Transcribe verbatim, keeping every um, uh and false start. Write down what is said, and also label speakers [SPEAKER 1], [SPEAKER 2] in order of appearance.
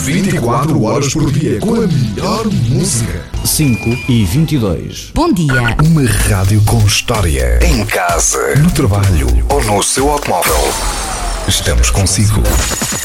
[SPEAKER 1] vinte e quatro horas por dia com a melhor música.
[SPEAKER 2] cinco e vinte e dois.
[SPEAKER 3] Bom dia.
[SPEAKER 1] Uma rádio com história. Em casa, no trabalho ou no seu automóvel. Estamos consigo.